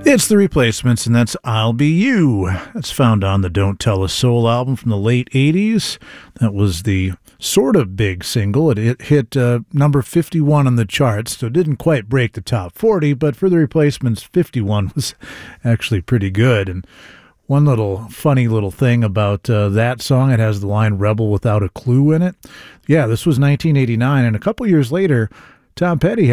It's The Replacements, and that's I'll Be You. That's found on the Don't Tell a Soul album from the late 80s. That was the sort of big single. It hit number 51 on the charts, so it didn't quite break the top 40, but for The Replacements, 51 was actually pretty good. And one little funny little thing about that song, it has the line "Rebel Without a Clue" in it. Yeah, this was 1989, and a couple years later, Tom Petty